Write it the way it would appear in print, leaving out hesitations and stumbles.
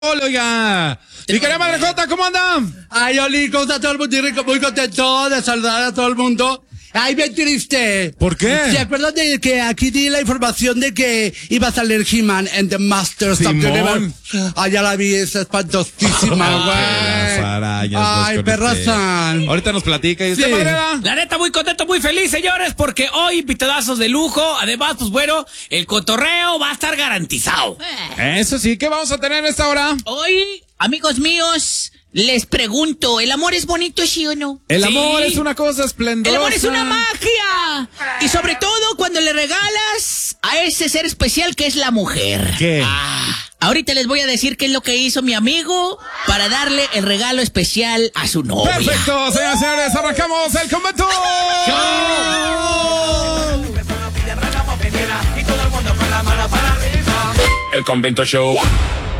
Oiga, mi querida Madre Jota, ¿cómo andan? Ay, Oli, ¿cómo está todo el mundo? Muy contento de saludar a todo el mundo. Ay, bien triste. ¿Por qué? ¿Se acuerdan de que aquí di la información de que iba a salir He-Man en The Masters of the Universe? Ay, ya la vi, es espantosísima, güey. Ay, perrazán. Ahorita nos platica y Sí. La neta, muy contento, muy feliz, señores, porque hoy invitadazos de lujo. Además, pues bueno, el cotorreo va a estar garantizado. Eso sí, ¿qué vamos a tener en esta hora? Hoy, amigos míos, les pregunto, ¿el amor es bonito, sí o no? El Sí. amor es una cosa esplendorosa. El amor es una magia. Y sobre todo cuando le regalas a ese ser especial que es la mujer. ¿Qué? Ahorita les voy a decir qué es lo que hizo mi amigo para darle el regalo especial a su novia. Perfecto, señoras y señores, arrancamos el convento. El Convento Show.